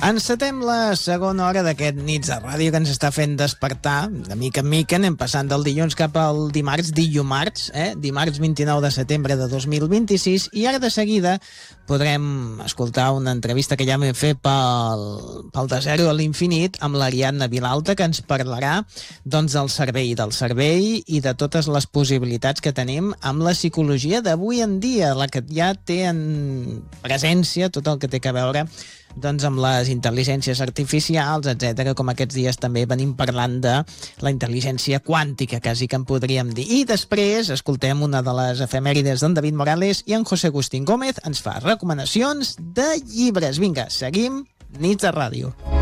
Encetem la segona hora d'aquest Nits de Ràdio que ens està fent despertar. De mica en mica anem passant del dilluns cap al dimarts, dimarts 29 de setembre de 2026, i ara de seguida podrem escoltar una entrevista que ja vam fer pel De Zero a l'Infinit amb l'Ariadna Vilalta, que ens parlarà doncs, del cervell i de totes les possibilitats que tenim amb la psicologia d'avui en dia, la que ja té en presència tot el que té a veure doncs amb les intel·ligències artificials, etc., com aquests dies també venim parlant de la intel·ligència quàntica, quasi que en podríem dir. I després escoltem una de les efemèrides d'en David Morales i en José Agustín Gómez ens fa recomanacions de llibres. Vinga, seguim Nits de Ràdio.